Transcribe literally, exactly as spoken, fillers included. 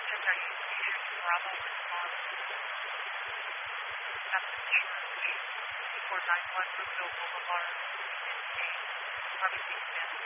District, are you needed Bravo response? Application, eight four nine one Brookville Boulevard, East Harvey C. Smith.